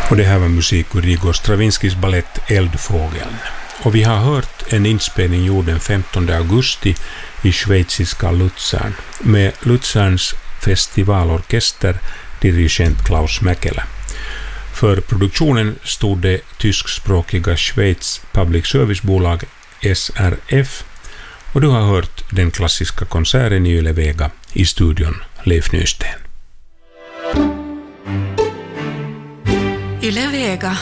Och det här var musik ur Igor Stravinskys ballett Eldfågeln. Och vi har hört en inspelning gjord den 15 augusti i schweiziska Luzern med Luzerns festivalorkester dirigent Klaus Mäkelä. För produktionen stod det tyskspråkiga Schweiz Public Service-bolag SRF och du har hört den klassiska konserten i Yle Vega i studion Leif Nysten. Yle Vega.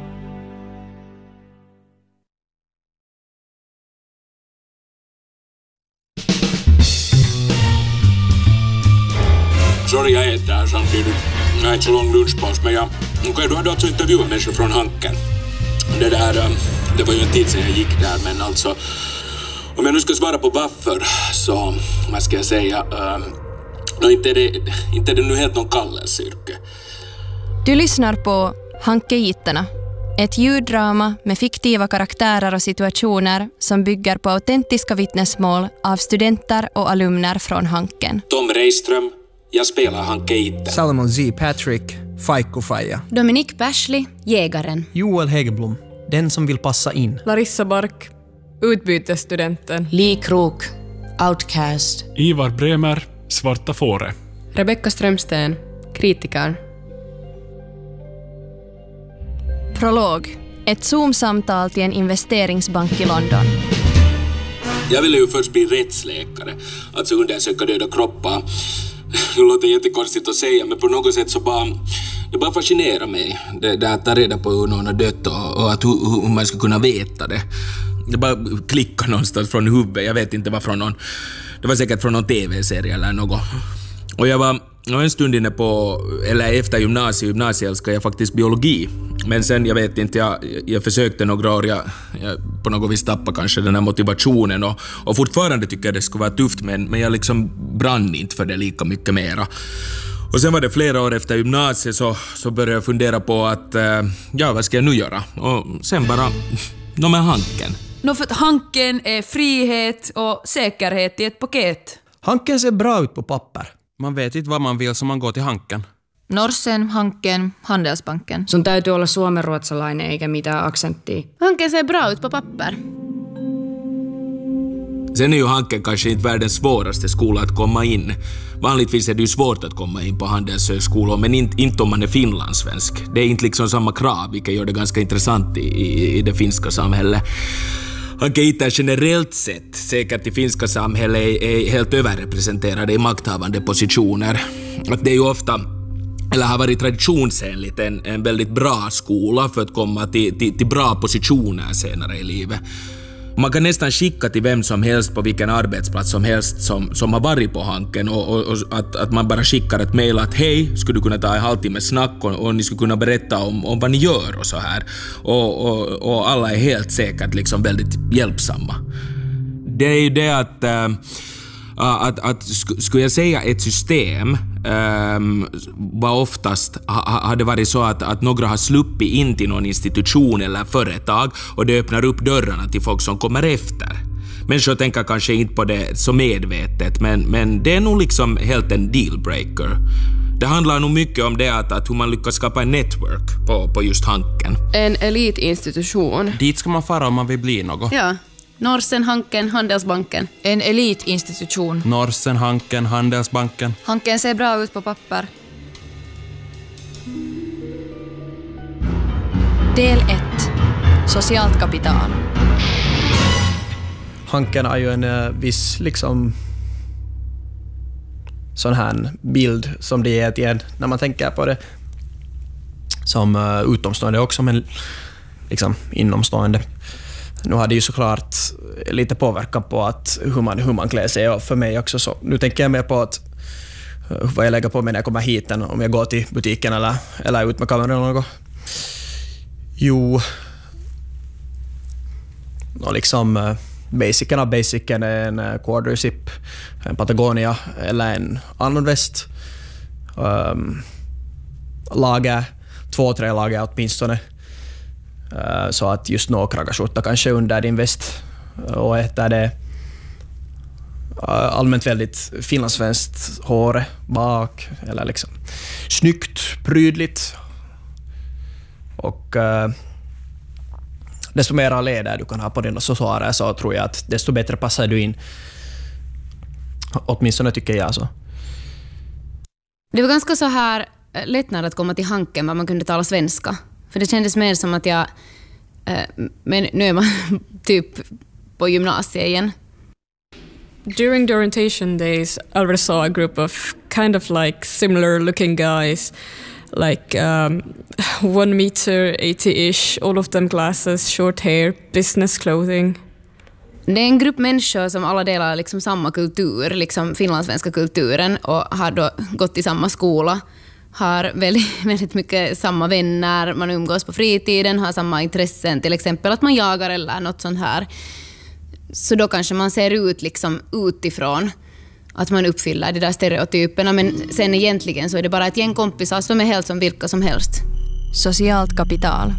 Sorry, jag äter här samtidigt. Jag har inte så lång lunchpaus, men du hade alltså intervjuat människor från Hanken. Det var ju en tid sedan jag gick där, men alltså om jag nu ska svara på varför så, vad ska jag säga, inte är det nu helt någon kallelseyrke. Du lyssnar på Hankeiterna, ett ljuddrama med fiktiva karaktärer och situationer som bygger på autentiska vittnesmål av studenter och alumner från Hanken. Tom Reiström, jag spelar Hankeiter. Salomon Z. Patrick, Faikko Faija. Dominique Persli, jägaren. Joel Häggblom, den som vill passa in. Larissa Bark, utbytesstudenten. Li Krok, outcast. Ivar Bremer, Svarta fåre. Rebecca Strömsten, kritikern. Prolog, ett Zoom-samtal till en investeringsbank i London. Jag ville ju först bli rättsläkare, alltså undersöka döda kroppar. Det låter jättekonstigt att säga, men på något sätt så det bara fascinerar mig. Det att ta reda på hur någon har dött och att hur man ska kunna veta det. Det bara klickar någonstans från huvudet. Jag vet inte vad från någon. Det var säkert från någon tv-serie eller något. Och jag var en stund inne på, eller efter gymnasiet älskar jag faktiskt biologi. Men sen, jag vet inte, jag försökte några år, jag på något vis tappade kanske den här motivationen och fortfarande tycker jag det skulle vara tufft, men jag liksom brann inte för det lika mycket mera. Och sen var det flera år efter gymnasiet så började jag fundera på att, vad ska jag nu göra? Och sen bara, med Hanken. För att Hanken är frihet och säkerhet i ett paket. Hanken ser bra ut på papper. Man vet inte vad man vill så man går till Hanken. Norsen, Hanken, Handelsbanken. Sun täytyy olla suomenruotsalainen eikä mitään aksenttia. Hanken ser bra ut på papper. Sen är ju Hanken kanske inte världens svåraste skola att komma in. Vanligtvis är det ju svårt att komma in på handelshögskolor, men inte om man är finlandssvensk. Det är inte liksom samma krav, vilket gör det ganska intressant i det finska samhället. Hankeiter generellt sett, säkert i finska samhället, är helt överrepresenterade i makthavande positioner. Att det är ju ofta, eller har varit traditionsenligt, en väldigt bra skola för att komma till bra positioner senare i livet. Man kan nästan skicka till vem som helst på vilken arbetsplats som helst som har varit på Hanken och att man bara skickar ett mejl att hej, skulle du kunna ta en halvtimme snack och ni skulle kunna berätta om vad ni gör och så här. Och alla är helt säkert liksom väldigt hjälpsamma. Det är ju det att skulle jag säga ett system var oftast hade varit så att några har sluppit in till någon institution eller företag och det öppnar upp dörrarna till folk som kommer efter. Människor tänker kanske inte på det så medvetet, men det är nog liksom helt en dealbreaker. Det handlar nog mycket om det att hur man lyckas skapa en network på just Hanken. En elitinstitution. Dit ska man fara om man vill bli något. Ja. Norsen, Hanken, Handelsbanken. En elitinstitution. Norsen, Hanken, Handelsbanken. Hanken ser bra ut på papper. Del 1. Socialt kapital. Hanken är ju en viss liksom sån här bild som det ger till när man tänker på det som utomstående också, men liksom inomstående. Nu har det ju såklart lite påverkan på att hur man klär sig, och för mig också. Så nu tänker jag mer på att vad jag lägger på mig när jag kommer hit, om jag går till butiken eller ut med kameran eller något. Jo, och liksom basicen är en quarter zip, en Patagonia eller en annan väst. Lager, 2-3 lager åtminstone. Så att just några skjorta kanske under din väst, och efter det allmänt väldigt finlandssvenskt hår bak, eller liksom snyggt, prydligt. Och desto mera ledare du kan ha på dina accessoarer så tror jag att desto bättre passar du in. Åtminstone tycker jag så. Det var ganska så här lättnad att komma till Hanken var man kunde tala svenska. För det kändes mer som att jag... men nu är man typ på gymnasiet igen. During the orientation days, I already saw a group of kind of like similar looking guys, like 1 meter 80-ish, all of them glasses, short hair, business clothing. Det är en grupp människor som alla delar liksom samma kultur, liksom finlandssvenska kulturen, och har då gått i samma skola, har väldigt mycket samma vänner, man umgås på fritiden, har samma intressen, till exempel att man jagar eller något sånt här. Så då kanske man ser ut liksom utifrån att man uppfyller de där stereotyperna, men sen egentligen så är det bara ett gäng kompisar som är helt som vilka som helst. Socialt kapital.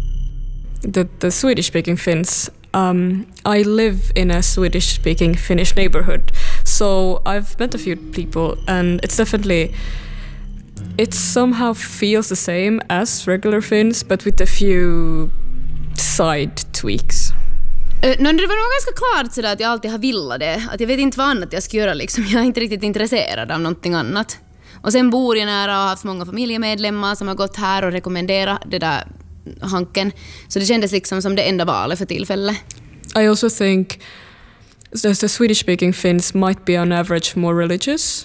The Swedish-speaking Finns, I live in a Swedish-speaking Finnish neighborhood, so I've met a few people, and it's definitely, it somehow feels the same as regular Finns, but with a few side tweaks. Det var nog ganska klart sådär att jag alltid har villat det. Att jag vet inte vad annat jag ska göra. Liksom. Jag är inte riktigt intresserad av någonting annat. Och sen bor jag nära och har haft många familjemedlemmar som har gått här och rekommenderat det där Hanken. Så det kändes liksom som det enda valet för tillfället. I also think the Swedish-speaking Finns might be on average more religious.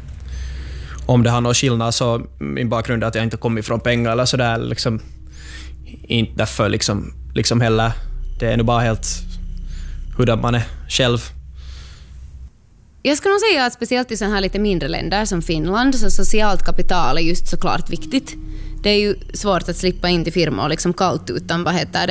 Om det har någon skillnad så min bakgrund är att jag inte kommer ifrån pengar eller sådär. Liksom, inte därför liksom heller. Det är nu bara helt hur man är själv. Jag skulle nog säga att speciellt i sådana här lite mindre länder som Finland så socialt kapital är just såklart viktigt. Det är ju svårt att slippa in till firma och liksom kallt utan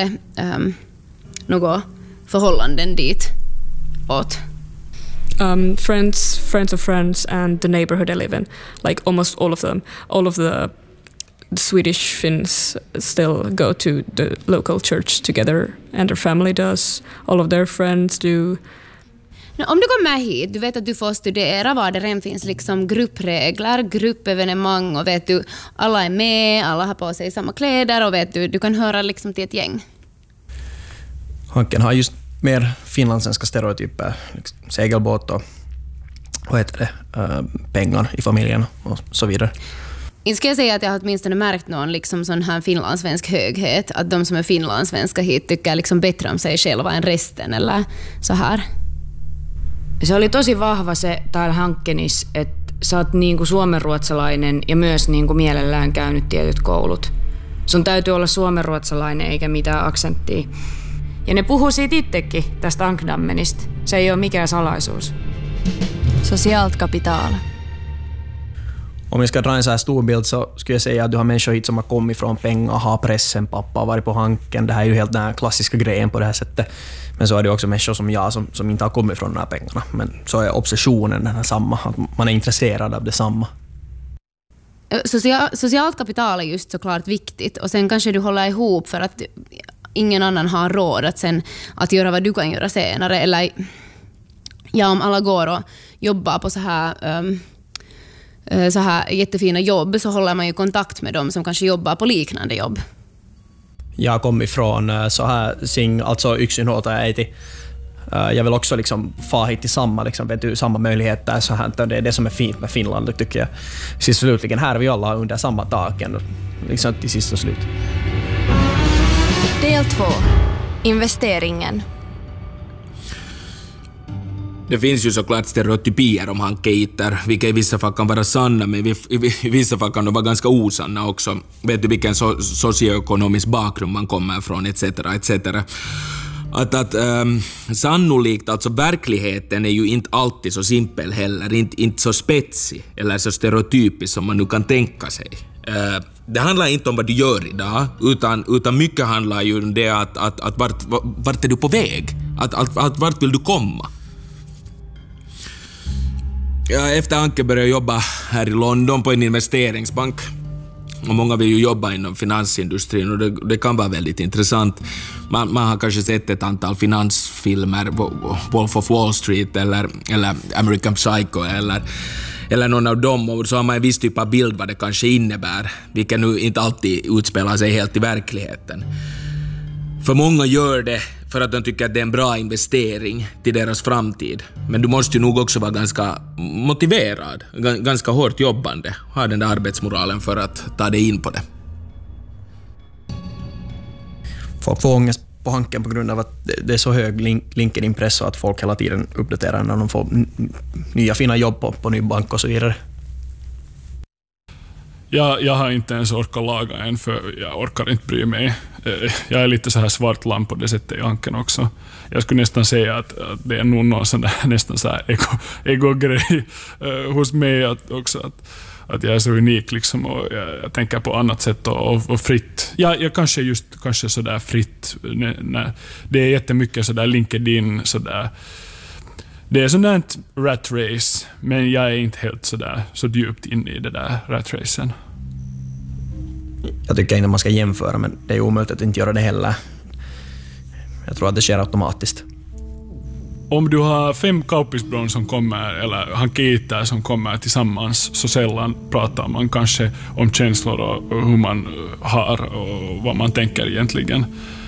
något förhållanden dit åt. Friends of friends and the neighborhood I live in, like almost all of them, all of the Swedish Finns still go to the local church together, and their family does. All of their friends do. Om du kommer hit, du vet att du får studera var det redan finns liksom gruppregler, gruppevenemang och vet du, alla är med, alla har på sig samma kläder och vet du kan höra liksom till ett gäng. Hanken har just mer finlandssvenska stereotyper, liksom segelbåt och vad heter det, pengar i familjen och så vidare. Inte ska jag säga att jag har åtminstone märkt någon liksom sån här finlandssvensk höghet, att de som är finlandssvenska hit tycker liksom bättre om sig själva än resten eller så här. Se oli tosi vahva se täällä Hankkenis, että sä oot niinku suomenruotsalainen ja myös niinku mielellään käynyt tietyt koulut. Sun täytyy olla suomenruotsalainen eikä mitään aksenttia. Ja ne puhuu siitä itsekin, tästä ankdammenista. Se ei ole mikään salaisuus. Socialt kapital. Om jag ska dra en så här stor bild så skulle jag säga att du har människor hit som har kommit från pengar, har pressen, pappa har varit på Hanken. Det här är ju helt den här klassiska grejen på det här sättet. Men så är det också människor som jag som inte har kommit från de här pengarna. Men så är obsessionen den här samma, att man är intresserad av detsamma. Socialt kapital är just såklart viktigt och sen kanske du håller ihop för att ingen annan har råd att göra vad du kan göra senare. Eller ja, om alla går och jobbar på så här jättefina jobb så håller man ju kontakt med dem som kanske jobbar på liknande jobb. Jag kommer ifrån så här sing, alltså yksinhuoltaja äiti. Jag vill också liksom få hit till samma möjligheter så här. Det är det som är fint med Finland tycker jag. Sist slutligen här är vi alla under samma taken liksom till sist och slut. Del 2. Investeringen. Det finns ju såklart stereotypier om hankeiter, vilka i vissa fall kan vara sanna, men i vissa fall kan de vara ganska osanna också. Vet du vilken socioekonomisk bakgrund man kommer från, etc. Sannolikt, alltså verkligheten är ju inte alltid så simpel heller, inte så spetsig eller så stereotypisk som man nu kan tänka sig. Det handlar inte om vad du gör idag, utan mycket handlar ju om det att vart är du på väg? Att vart vill du komma? Efter Anke började jag jobba här i London på en investeringsbank. Och många vill ju jobba inom finansindustrin och det kan vara väldigt intressant. Man har kanske sett ett antal finansfilmer, Wolf of Wall Street eller American Psycho eller någon av dem, och så har man en viss typ av bild vad det kanske innebär, vilket nu inte alltid utspelar sig helt i verkligheten. För många gör det för att de tycker att det är en bra investering till deras framtid. Men du måste ju nog också vara ganska motiverad, ganska hårt jobbande, ha den där arbetsmoralen för att ta dig in på det. Folk får ångest på Hanken på grund av att det är så hög LinkedIn-press och att folk hela tiden uppdaterar när de får nya fina jobb på ny bank och så vidare. Jag har inte ens orkat laga en, för jag orkar inte bry mig. Jag är lite så här svart lamp på det sättet i Hanken också. Jag skulle nästan säga att det är nog någon sån där, nästan så här ego-grej hos mig att jag är så unik liksom, och jag tänker på annat sätt och fritt. Jag kanske så där fritt. Det är jättemycket så där LinkedIn så där. Det är sådant rat race, men jag är inte helt så djupt inne i det där rat racen. Jag tycker inte man ska jämföra, men det är omöjligt att inte göra det heller. Jag tror att det sker automatiskt. Om du har 5 kaupisbron som kommer, eller hankiiter som kommer tillsammans, så sällan pratar man kanske om känslor och hur man har och vad man tänker egentligen.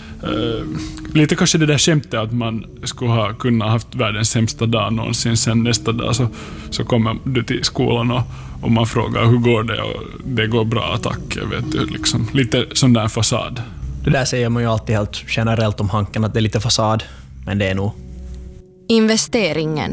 Lite kanske det där skämtet att man skulle ha kunnat haft världens sämsta dag någonsin, sen nästa dag så kommer du till skolan och man frågar hur går det, och det går bra, tack, vet du, liksom. Lite sån där fasad. Det där säger man ju alltid helt generellt om Hanken, att det är lite fasad, men det är nog investeringen.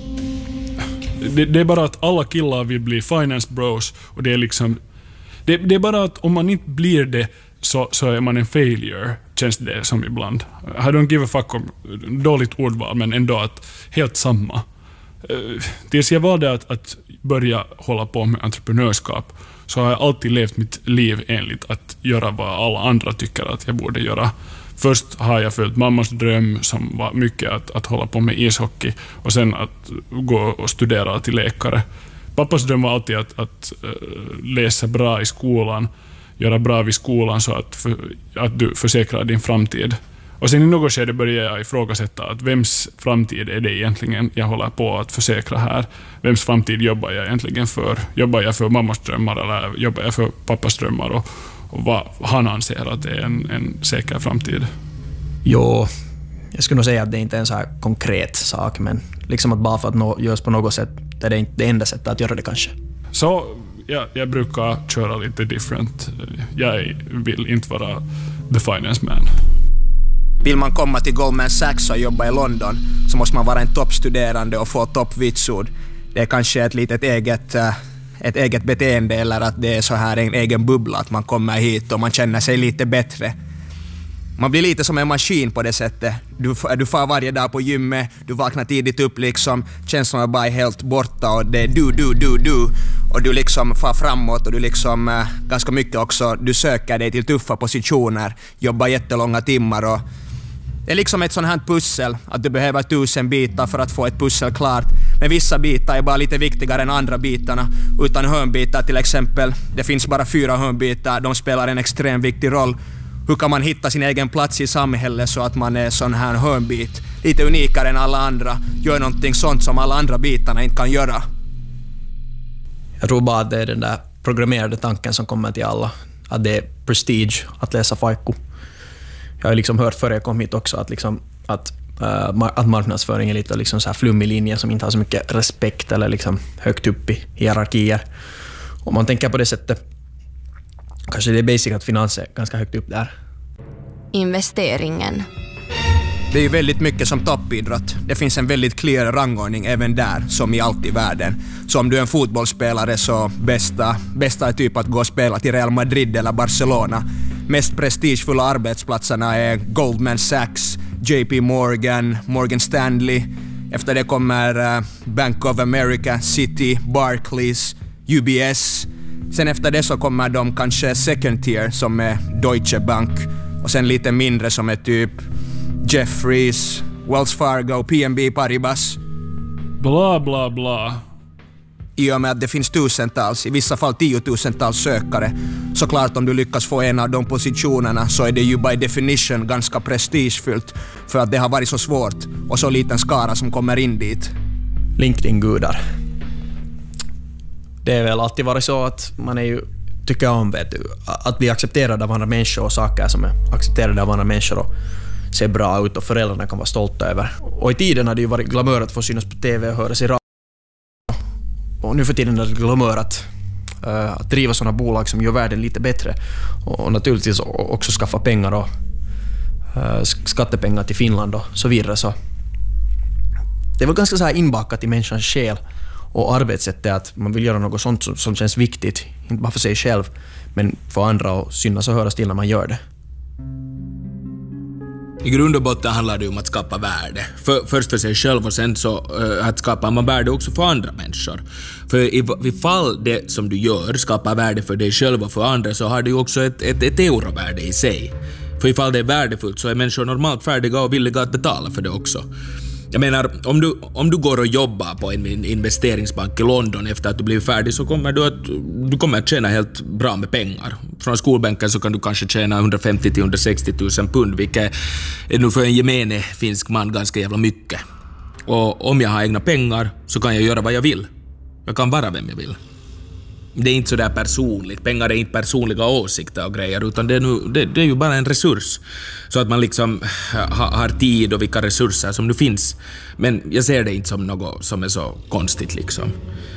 Det är bara att alla killar vill bli finance bros, och det är liksom det är bara att om man inte blir det så är man en failure, känns det som ibland. I don't give a fuck om dåligt ordval, men ändå att helt samma. Tills jag valde att börja hålla på med entreprenörskap, så har jag alltid levt mitt liv enligt att göra vad alla andra tycker att jag borde göra. Först har jag följt mammas dröm som var mycket att hålla på med ishockey, och sen att gå och studera till läkare. Pappas dröm var alltid att läsa bra i skolan, göra bra vid skolan så att du försäkrar din framtid. Och sen i något skede började jag ifrågasätta att vems framtid är det egentligen jag håller på att försäkra här? Vems framtid jobbar jag egentligen för? Jobbar jag för mammas drömmar eller jobbar jag för pappas drömmar? Och vad han anser att det är en säker framtid? Jo, jag skulle nog säga att det inte är en så här konkret sak, men liksom att bara för att görs på något sätt är det inte det enda sättet att göra det kanske. Så jag brukar köra lite different. Jag vill inte vara the finance man. Vill man komma till Goldman Sachs och jobba i London, så måste man vara en toppstuderande och få toppvitsord. Det är kanske ett eget beteende, eller att det är så här en egen bubbla, att man kommer hit och man känner sig lite bättre. Man blir lite som en maskin på det sättet. Du far varje dag på gymmet, du vaknar tidigt upp liksom, känslorna är bara helt borta och det är du. Och du liksom far framåt och du liksom ganska mycket också, du söker dig till tuffa positioner, jobbar jättelånga timmar och det är liksom ett sånt här pussel, att du behöver 1000 bitar för att få ett pussel klart. Men vissa bitar är bara lite viktigare än andra bitarna. Utan hörnbitar till exempel, det finns bara 4 hörnbitar, de spelar en extremt viktig roll. Hur kan man hitta sin egen plats i samhället så att man är sån här hörnbit? Lite unikare än alla andra, gör någonting sånt som alla andra bitarna inte kan göra. Jag tror bara att det är den där programmerade tanken som kommer till alla. Att det är prestige att läsa Faiku. Jag har liksom hört före jag kom hit också att marknadsföring är lite liksom så här flummig linje som inte har så mycket respekt eller liksom högt upp i hierarkier. Om man tänker på det sättet, kanske det är basic att finans är ganska högt upp där. Investeringen. Det är ju väldigt mycket som toppidrott. Det finns en väldigt clear rangordning även där, som i allt i världen. Så om du är en fotbollsspelare så bästa är typ att gå och spela till Real Madrid eller Barcelona. Mest prestigefulla arbetsplatserna är Goldman Sachs, JP Morgan, Morgan Stanley. Efter det kommer Bank of America, Citi, Barclays, UBS. Sen efter det så kommer de kanske second tier som är Deutsche Bank. Och sen lite mindre som är typ Jefferies, Wells Fargo, PNB Paribas. Bla bla bla. I och med att det finns tusentals, i vissa fall 10-tusentals sökare. Såklart om du lyckas få en av de positionerna så är det ju by definition ganska prestigefyllt. För att det har varit så svårt och så liten skara som kommer in dit. LinkedIn-gudar. det är väl alltid varit så att man är ju, tycker om att bli accepterad av andra människor och saker som är accepterade av andra människor och ser bra ut och föräldrarna kan vara stolta över. Och i tiden har det ju varit glamör att få synas på TV och höras i radio. Och nu för tiden är det glamör att driva sådana bolag som gör världen lite bättre och naturligtvis också skaffa pengar och skattepengar till Finland och så vidare. Så det är väl ganska så här inbakat i människans själ och arbetssättet att man vill göra något sånt som känns viktigt, inte bara för sig själv men för andra och synas och höras till när man gör det. I grund och botten handlar det om att skapa värde. Först för sig själv och sen så att skapa man värde också för andra människor. För ifall det som du gör skapar värde för dig själv och för andra så har det ju också ett eurovärde i sig. För ifall det är värdefullt så är människor normalt färdiga och villiga att betala för det också. Jag menar, om du går och jobbar på en investeringsbank i London efter att du blivit färdig så kommer du kommer att tjäna helt bra med pengar. Från skolbänken så kan du kanske tjäna 150 till 160 000 pund, vilket är nu för en gemene finsk man ganska jävla mycket. Och om jag har egna pengar så kan jag göra vad jag vill. Jag kan vara vem jag vill. Det är inte så där personligt. Pengar är inte personliga åsikter och grejer, utan det är ju bara en resurs. Så att man liksom har tid och vilka resurser som nu finns. Men jag ser det inte som något som är så konstigt liksom.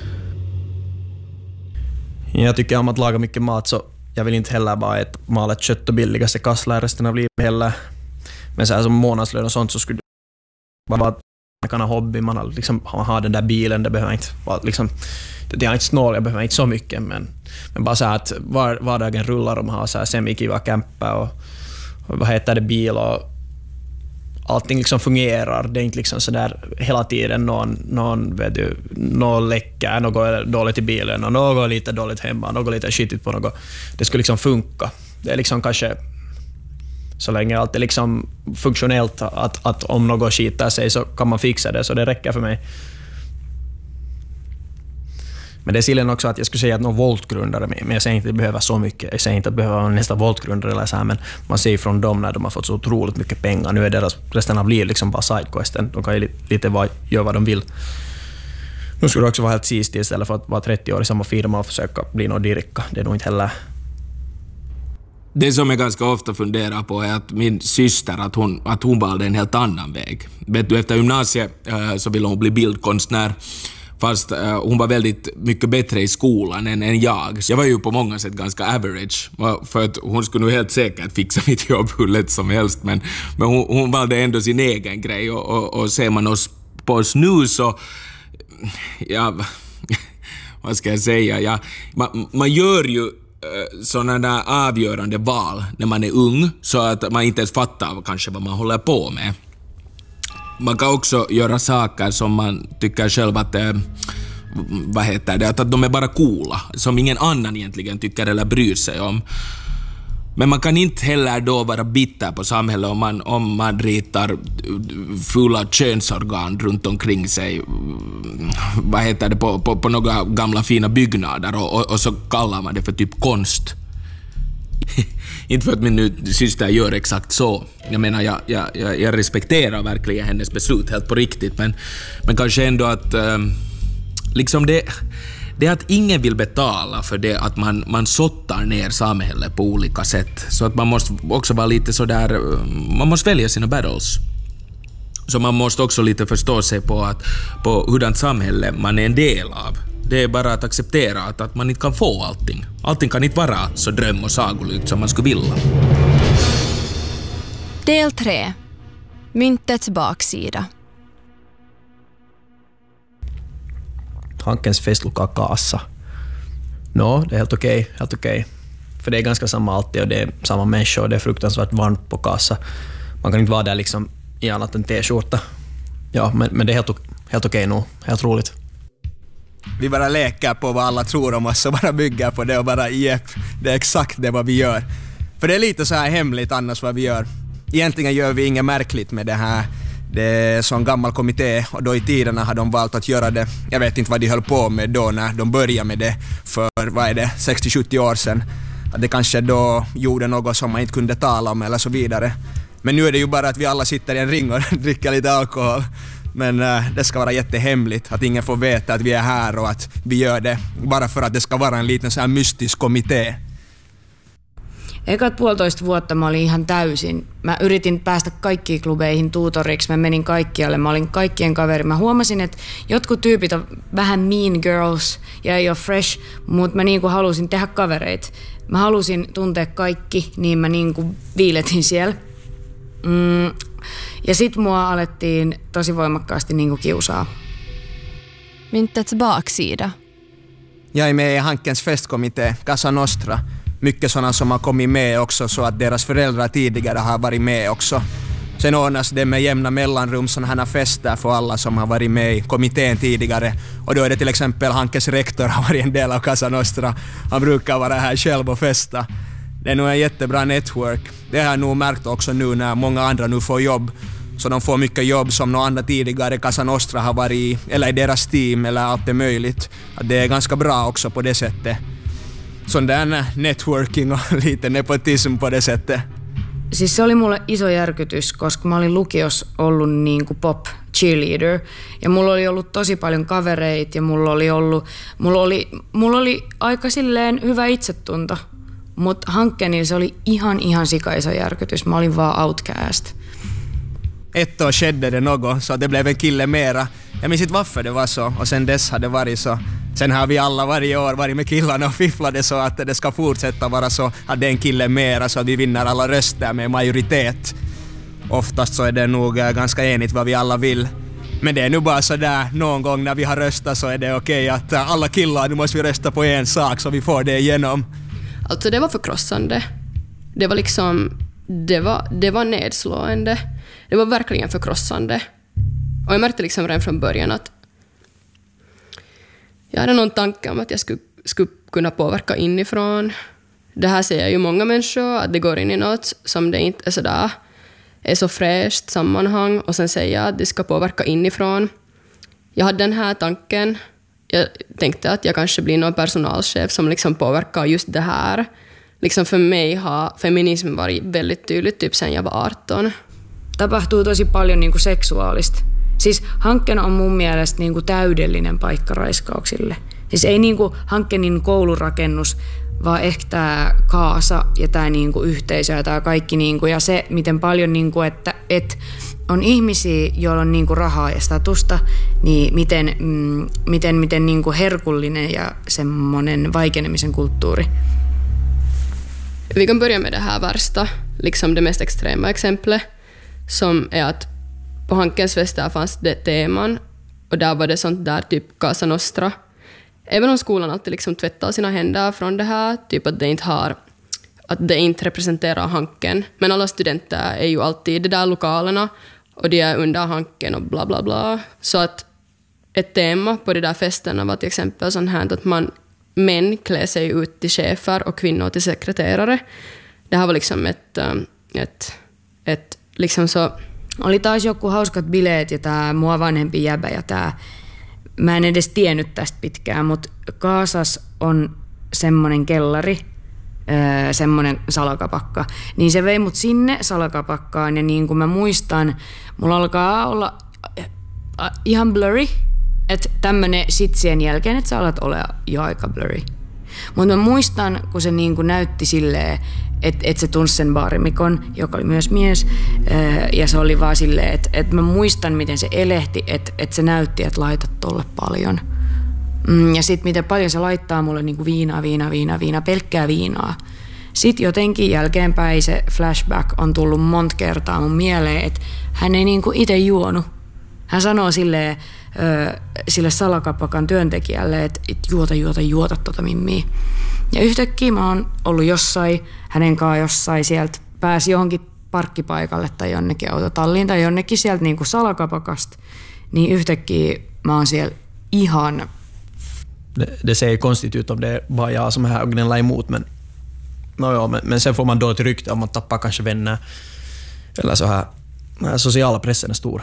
Jag tycker om att laga mycket mat, så jag vill inte heller bara äta malet kött och billigaste kassler resten av livet heller. Men så här som månadslön och sånt så skulle det bara man kan ha hobby, man har den där bilen, det behöver inte vara liksom, det är inte snål, jag behöver inte så mycket, men bara så här att vardagen rullar och man har så här semikiva camper och vad heter det, bil och allting liksom fungerar. Det är inte liksom så där hela tiden någon läcker, något är dåligt i bilen och något är lite dåligt hemma, något är lite skitigt på något. Det skulle liksom funka. Det är liksom kanske så länge allt är liksom funktionellt att om något skitar sig så kan man fixa det, så det räcker för mig. Men det är sillen också att jag skulle säga att någon voltgrundare, men jag säger inte att det behöver så mycket. Jag säger inte att det behöver nästa voltgrundare eller så här, men man ser från dem när de har fått så otroligt mycket pengar. Nu är deras resten av livet liksom bara sidequesten. De kan ju lite göra vad de vill. Nu skulle det också vara helt sist istället för att vara 30 år i samma firma och försöka bli någon dirka. Det är nog inte heller. Det som jag ganska ofta funderar på är att min syster, att hon valde en helt annan väg. Vet du, efter gymnasiet så ville hon bli bildkonstnär. Fast hon var väldigt mycket bättre i skolan än jag. Jag var ju på många sätt ganska average. För att hon skulle nog helt säkert fixa mitt jobb hur lätt som helst. Men hon valde ändå sin egen grej. Och ser man oss på oss nu så... Ja, vad ska jag säga? Man gör ju sådana där avgörande val när man är ung. Så att man inte ens fattar kanske vad man håller på med. Man kan också göra saker som man tycker själv att att de är bara coola, som ingen annan egentligen tycker eller bryr sig om. Men man kan inte heller då vara bitter på samhället om man ritar fulla könsorgan runt omkring sig på några gamla fina byggnader och så kallar man det för typ konst. Inte för att min syster gör exakt så. Jag menar, jag respekterar verkligen hennes beslut helt på riktigt, men kanske ändå att liksom det är att ingen vill betala för det att man sottar ner samhället på olika sätt. Så att man måste också vara lite så där, man måste välja sina battles. Så man måste också lite förstå sig på hurdant samhälle man är en del av. Det är bara att acceptera att man inte kan få allting. Allting kan inte vara så dröm- och sagolikt som man skulle vilja. Del 3. Myntets baksida. Hankens festlokal kassa. Det är helt okej. För det är ganska samma alltid och det är samma människor och det är fruktansvärt varmt på kassa. Man kan inte vara där liksom i annat än t-skjorta. Ja, men det är helt okej nog. Helt roligt. Vi bara leker på vad alla tror om oss och bara bygger på det och bara det är exakt det vad vi gör. För det är lite så här hemligt annars vad vi gör. Egentligen gör vi inget märkligt med det här. Det är så en gammal kommitté och då i tiderna har de valt att göra det. Jag vet inte vad de höll på med då när de började med det för 60-70 år sedan. Att det kanske då gjorde något som man inte kunde tala om eller så vidare. Men nu är det ju bara att vi alla sitter i en ring och dricker lite alkohol. Men det ska vara jättehemligt, att ingen får veta att vi är här och att vi gör det bara för att det ska vara en liten så här mystisk komité. Ekat 1,5 vuotta mä olin ihan täysin. Mä yritin päästä kaikkiin klubeihin tuutoriksi, mä menin kaikkialle, mä olin kaikkien kaveri. Mä huomasin, että jotkut tyypit on vähän mean girls ja ei ole fresh, mutta mä niinku halusin tehdä kavereita. Mä halusin tuntea kaikki, niin mä niinku viiletin siellä. Ja sit mua alettiin tosi voimakkaasti niinku kiusaa. Myntets baksida. Jag är med i Hankens festkommitté, Casa Nostra. Mycket sådana som har kommit med också, så att deras föräldrar tidigare har varit med också. Sen ordnas det med jämna mellanrum sådana här fester för alla som har varit med i kommittén tidigare. Och då är det till exempel Hankes rektor har varit en del av Casa Nostra. Han brukar vara här själv och festa. Det är nog en jättebra network. Det har jag nog märkt också nu när många andra nu får jobb. Så de får mycket jobb som några andra tidigare Casa Nostra har varit i, eller i deras team, eller allt är möjligt. Att det är ganska bra också på det sättet. Sån där networking och lite nepotism på det sättet. Siis se oli mulle iso järkytys, koska mä olin lukiossa ollut niin kuin pop cheerleader ja mulla oli ollut tosi paljon kavereita ja mulla oli aika silleen hyvä itsetunto. Mutta Hankenilla se oli ihan sikaiso järkytys. Mä olin vaan outcast. Ett år skedde det något, så det blev en kille mera. Jag minns inte varför det var så, och sen dess har det varit så. Sen har vi alla varje år varit med killarna och fifflade så att det ska fortsätta vara så att det är en kille mera, så att vi vinner alla röster med majoritet. Oftast så är det nog ganska enigt vad vi alla vill. Men det är nu bara så där, någon gång när vi har röstat så är det okej att alla killar, nu måste vi rösta på en sak så vi får det igenom. Alltså det var förkrossande. Det var liksom, det var nedslående. Det var verkligen förkrossande. Och jag märkte liksom redan från början att jag hade någon tanke om att jag skulle kunna påverka inifrån. Det här säger ju många människor, att det går in i något som det inte är sådär, är så fräscht sammanhang, och sen säger jag att det ska påverka inifrån. Jag hade den här tanken. Jag tänkte att jag kanske blir någon personalchef som liksom påverkar just det här. Liksom för mig har feminism varit väldigt tydligt typ sen jag var 18. Tapahtuu tosi paljon niinku seksuaalista. Siis Hanken on mun mielestä niinku täydellinen paikka raiskauksille. Siis ei niinku Hankenin koulurakennus, vaan ehkä tää Kaasa ja tää niinku yhteisö ja tää kaikki niinku, ja se miten paljon niinku, että on ihmisiä, joilla on niinku rahaa ja statusta, niin miten niinku herkullinen ja semmonen vaikenemisen kulttuuri. Vi kan börja med det här värsta, liksom det mest extrema exemplet, som är att på Hankens fester fanns det teman, och där var det sånt där typ Casa Nostra. Även om skolan alltid liksom tvättar sina händer från det här, typ att det inte representerar Hanken. Men alla studenter är ju alltid i de där lokalerna och de är under Hanken och bla bla bla. Så att ett tema på de där festerna var till exempel sånt här att män klär sig ut till chefer och kvinnor till sekreterare. Det här var liksom ett liksom så... Oli taas joku hauskat bileet ja tää mua vanhempi jäbä ja tää... Mä en edes tiennyt tästä pitkään, mutta Kaasas on semmonen kellari, semmonen salakapakka. Niin se vei mut sinne salakapakkaan ja niin kuin mä muistan, mulla alkaa olla ihan blurry, että tämmönen sitsien jälkeen, että sä alat olla jo aika blurry. Mutta mä muistan, kun se niin kuin näytti silleen, että se tunsi sen baarimikon, joka oli myös mies, ja se oli vaan silleen, että mä muistan, miten se elehti, että se näytti, että laitat tolle paljon. Ja sit miten paljon se laittaa mulle niin kuin viinaa, pelkkää viinaa. Sitten jotenkin jälkeenpäin se flashback on tullut monta kertaa mun mieleen, että hän ei niin kuin itse juonut. Hän sanoo silleen, sille salakapakan työntekijälle, että juota tota mimmiä. Ja yhtäkkiä mä oon ollut hänen kanssa jossain sieltä, pääsi johonkin parkkipaikalle tai jonnekin autotalliin tai jonnekin sieltä niin kuin salakapakasta, niin yhtäkkiä mä oon siellä ihan... Det ser konstigt ut om det är bara jag som är här och gnäller emot, men men sen får man då ett rykte om man tappar kanske vänner eller så här. Sociala pressen är stor.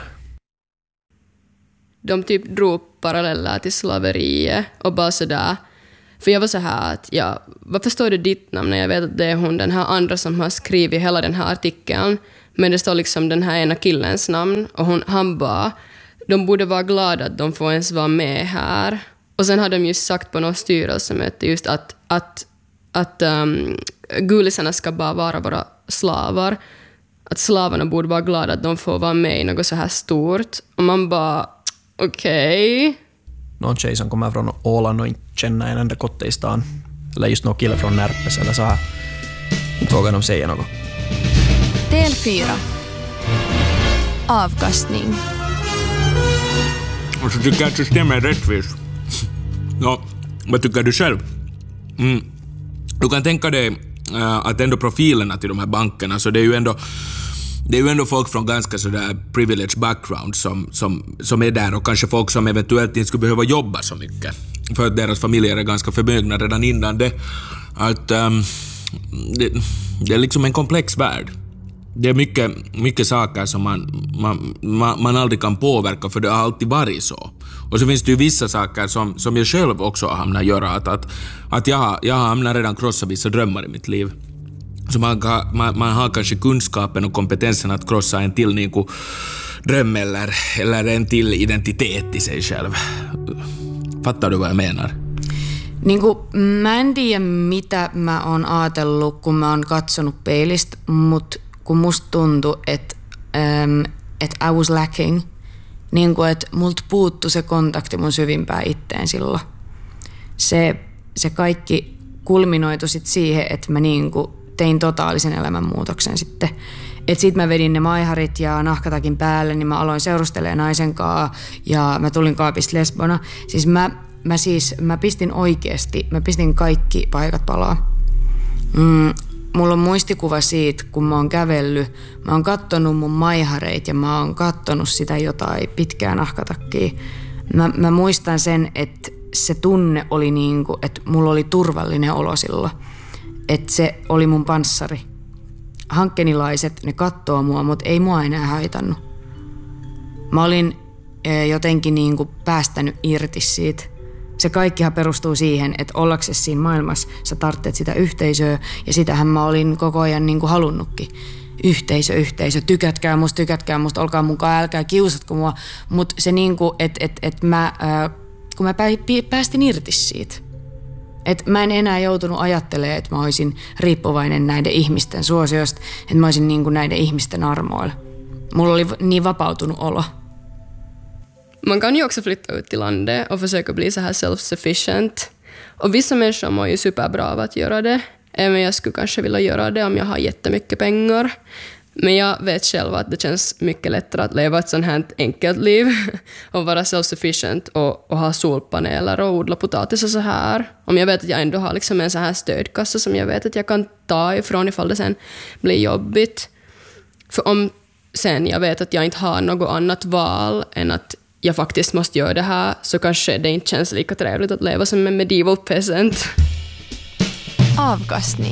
De typ drog paralleller till slaveriet och bara sådär. För jag var så här att, varför står det ditt namn när jag vet att det är hon, den här andra som har skrivit hela den här artikeln. Men det står liksom den här ena killens namn och han bara de borde vara glada att de får ens vara med här. Och sen har de just sagt på något styrelsemöte just att gulisarna ska bara vara våra slavar. Att slavarna borde vara glada att de får vara med i något så här stort. Och man bara, okej. Någon tjej som kommer från Åland och inte känner en enda kotte i stan. Eller just någon kille från Närpes eller så här. Inte vågar de säga något. Del 4. Avkastning. Och så tycker jag att systemet är rättvist. Ja, vad tycker du själv? Du kan tänka dig att ändå profilerna till de här bankerna, så det är ju ändå folk från ganska sådär privileged background som är där, och kanske folk som eventuellt inte skulle behöva jobba så mycket för att deras familjer är ganska förmögna redan innan det. Att det är liksom en komplex värld. Det är mycket saker som man aldrig kan påverka, för det har alltid varit så. Och så finns det ju vissa saker som jag själv också har hamnat göra, att jag har hamnat redan krossa vissa drömmar i mitt liv. Så man har kanske kunskapen och kompetensen att krossa en till niin kuin dröm eller en till identitet i sig själv. Fattar du vad jag menar? Mä en tiedä, mitä mä oon ajatellut, kun mä oon katsonut peilistä, mutta kun musta tuntui, että I was lacking, niin kuin, että multa puuttui se kontakti mun syvimpään itteen silloin. Se kaikki kulminoitui sit siihen, että mä niin kuin tein totaalisen elämänmuutoksen sitten. Että sit mä vedin ne maiharit ja nahkatakin päälle, niin mä aloin seurustelemaan naisen kanssa ja mä tulin kaapista lesbona. Siis mä pistin oikeesti, mä pistin kaikki paikat palaa. Mulla on muistikuva siitä, kun mä oon kävellyt, mä oon kattonut mun maihareit ja mä oon kattonut sitä jotain pitkää nahkatakkia. Mä muistan sen, että se tunne oli niinku, että mulla oli turvallinen olo silloin. Että se oli mun panssari. Hankkenilaiset, ne kattoo mua, mutta ei mua enää haitannut. Mä olin jotenkin niinku päästänyt irti siitä. Se kaikkihan perustuu siihen, että ollaksesi siinä maailmassa sä tarvitset sitä yhteisöä, ja sitähän mä olin koko ajan niin kuin halunnutkin. Yhteisö, tykätkää musta, olkaa mukaan, älkää kiusatko mua. Mutta se niin kuin, kun mä päästin irti siitä. Että mä en enää joutunut ajattelemaan, että mä olisin riippuvainen näiden ihmisten suosiosta, että mä olisin niin kuin näiden ihmisten armoilla. Mulla oli niin vapautunut olo. Man kan ju också flytta ut till landet och försöka bli så här self-sufficient. Och vissa människor mår ju superbra av att göra det. Även jag skulle kanske vilja göra det om jag har jättemycket pengar. Men jag vet själv att det känns mycket lättare att leva ett sånt här enkelt liv och vara self-sufficient och ha solpaneler och odla potatis och så här. Om jag vet att jag ändå har liksom en så här stödkassa som jag vet att jag kan ta ifrån ifall det sen blir jobbigt. För om sen jag vet att jag inte har något annat val än att jag faktiskt måste göra det här, så kanske det inte känns lika trevligt att leva som en medieval peasant. Avkastning.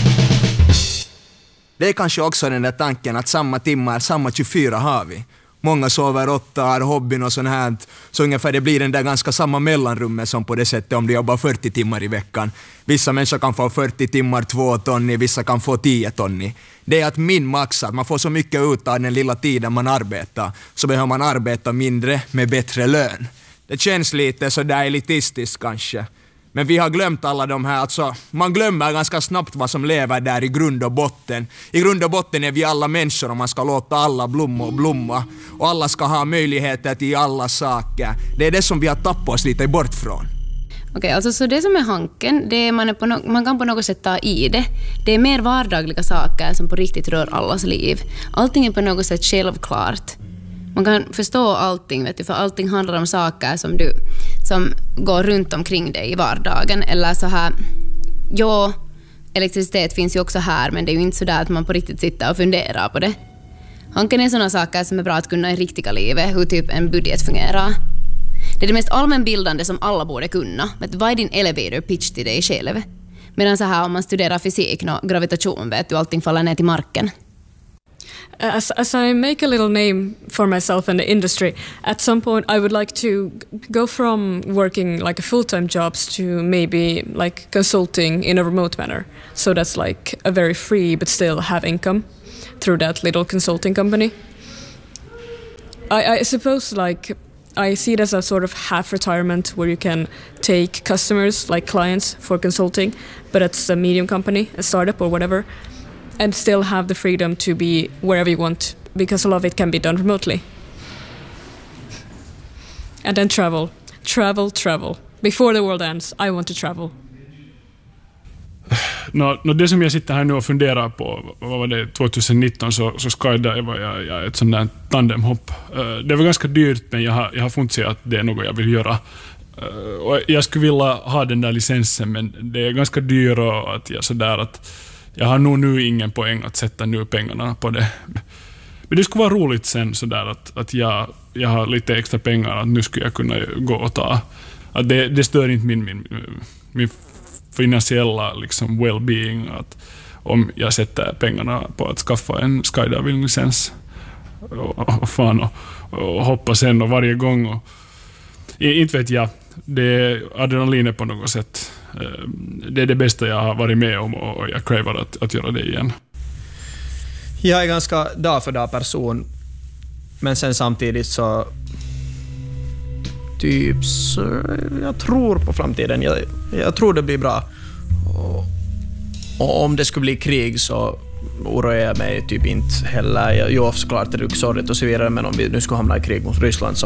Det är kanske också den där tanken att samma timmar, samma 24 har vi. Många sover 8, har hobbyn och sånt här. Så ungefär det blir den där ganska samma mellanrummet som på det sättet om du jobbar 40 timmar i veckan. Vissa människor kan få 40 timmar 2 ton, vissa kan få 10 ton. Det är att min max, att man får så mycket ut av den lilla tiden man arbetar, så behöver man arbeta mindre med bättre lön. Det känns lite så där elitistiskt kanske. Men vi har glömt alla de här, alltså man glömmer ganska snabbt vad som lever där i grund och botten. I grund och botten är vi alla människor och man ska låta alla blomma. Och alla ska ha möjligheter till alla saker. Det är det som vi har tappat oss lite bort från. Okej, alltså så det som är hanken, det är man kan på något sätt ta i det. Det är mer vardagliga saker som på riktigt rör allas liv. Allting är på något sätt självklart. Man kan förstå allting, vet du, för allting handlar om saker som går runt omkring dig i vardagen. Eller så här, ja, elektricitet finns ju också här, men det är ju inte så där att man på riktigt sitter och funderar på det. Hanken är sådana saker som är bra att kunna i riktiga livet, hur typ en budget fungerar. Det är det mest allmänbildande som alla borde kunna. Vet du, vad är din elevator pitch till dig själv? Medan så här, om man studerar fysik och gravitation, vet du, allting faller ner till marken. As I make a little name for myself in the industry, at some point I would like to go from working like a full-time jobs to maybe like consulting in a remote manner. So that's like a very free but still have income through that little consulting company. I suppose like I see it as a sort of half retirement where you can take customers, like clients, for consulting, but it's a medium company, a startup or whatever, and still have the freedom to be wherever you want, because a lot of it can be done remotely. And then travel. Before the world ends, I want to travel. Det som jag sitter här nu och funderar på, vad var det, 2019 så skydivade jag ett sånt där tandemhopp. Det var ganska dyrt, men jag har funnit sig att det är något jag vill göra. Och jag skulle vilja ha den där licensen, men det är ganska dyrt och att jag har nog nu ingen poäng att sätta nu pengarna på det. Men det skulle vara roligt sen sådär att jag har lite extra pengar, att nu skulle jag kunna gå och ta. Att det stör inte min finansiella liksom well-being, att om jag sätter pengarna på att skaffa en skydiving-licens och hoppa sen och varje gång. Och, inte vet jag, det är adrenalinet på något sätt. Det är det bästa jag har varit med om och jag kräver att göra det igen. Jag är ganska dag för dag person, men sen samtidigt så jag tror på framtiden. Jag tror det blir bra. Och om det skulle bli krig så oroar jag mig typ inte heller. Jag såklart är det sorgligt och så vidare, men om vi nu skulle hamna i krig mot Ryssland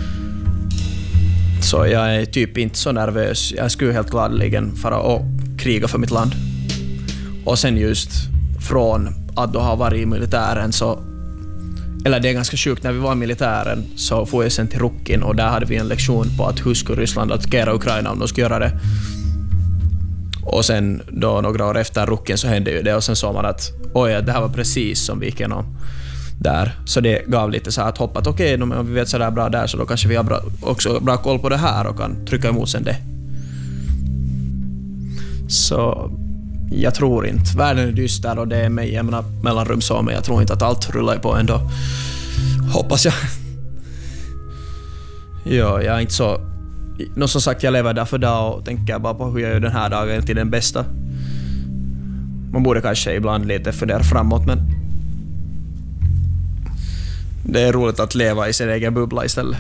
så jag är typ inte så nervös. Jag skulle helt gladeligen fara och kriga för mitt land. Och sen just från att då ha varit i militären eller det är ganska sjukt, när vi var i militären så får jag sen till Rukin och där hade vi en lektion på att hur skulle Ryssland attackera Ukraina om de skulle göra det. Och sen då några år efter Rukin så hände ju det och sen såg man att det här var precis som vi gick igenom där. Så det gav lite så här att hoppa att om vi vet så där bra där så då kanske vi har också bra koll på det här och kan trycka emot sen det. Så jag tror inte. Världen är dyster och det är med jämna mellanrum så, men jag tror inte att allt rullar på ändå. Hoppas jag. Ja, jag är inte så... Som sagt, jag lever där för dag och tänker bara på hur jag gör den här dagen till den bästa. Man borde kanske ibland lite fundera framåt, men det är roligt att leva i sin egen bubbla istället.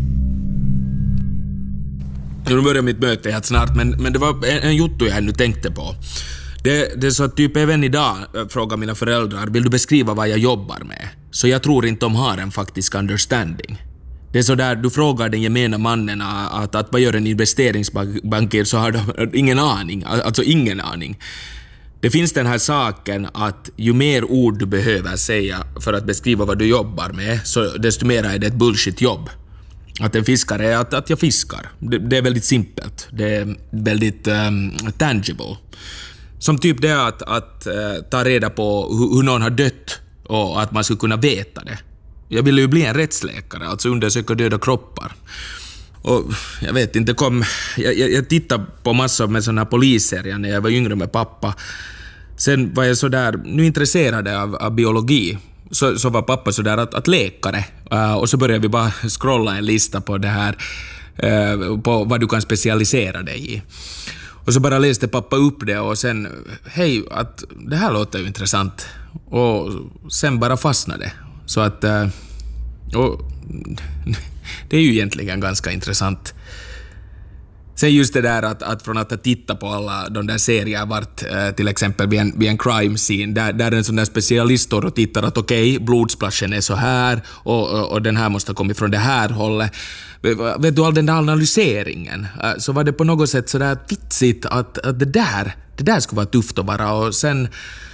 Nu börjar mitt möte helt snart, men det var en jotto jag nu tänkte på. Det är så att typ även idag frågar mina föräldrar, vill du beskriva vad jag jobbar med? Så jag tror inte de har en faktisk understanding. Det är så där, du frågar den gemena mannen att vad gör en investeringsbanker, så har de ingen aning. Alltså ingen aning. Det finns den här saken att ju mer ord du behöver säga för att beskriva vad du jobbar med, så desto mer är det ett bullshit-jobb. Att en fiskare är att jag fiskar. Det är väldigt simpelt. Det är väldigt tangible. Som typ det att ta reda på hur någon har dött och att man skulle kunna veta det. Jag ville ju bli en rättsläkare, alltså undersöka döda kroppar. Och jag vet inte, jag tittade på massor med sådana poliser när jag var yngre med pappa. Sen var jag så där, nu intresserad av biologi. Så var pappa så där att läkare. Och så började vi bara scrolla en lista på det här, på vad du kan specialisera dig i. Och så bara läste pappa upp det och sen, hej, att det här låter ju intressant. Och sen bara fastnade. Så att, och det är ju egentligen ganska intressant. Sen just det där att från att titta på alla de där serier vart till exempel vid en crime scene där en sån där specialist står och tittar att okej, blodsplashen är så här och den här måste ha kommit från det här hållet. Vet du, all den där analyseringen, så var det på något sätt så där vitsigt att det där skulle vara tufft att vara. Och sen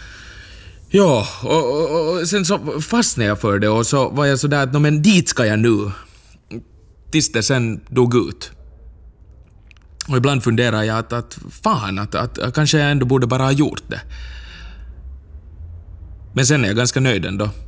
och sen så fastnade jag för det och så var jag så där att men dit ska jag nu, tills det sen dog ut. Och ibland funderar jag att kanske jag ändå borde bara ha gjort det. Men sen är jag ganska nöjd ändå.